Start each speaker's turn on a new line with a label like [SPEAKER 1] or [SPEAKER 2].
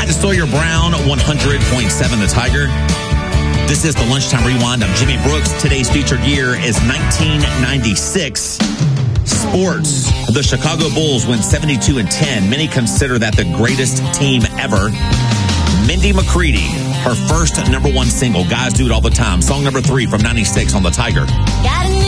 [SPEAKER 1] to Sawyer Brown, 100.7 The Tiger. This is the Lunchtime Rewind. I'm Jimmy Brooks. Today's featured year is 1996. Sports. The Chicago Bulls win 72-10. Many consider that the greatest team ever. Mindy McCready, her first #1 single. Guys do it all the time. Song number 3 from 96 on The Tiger.
[SPEAKER 2] Got a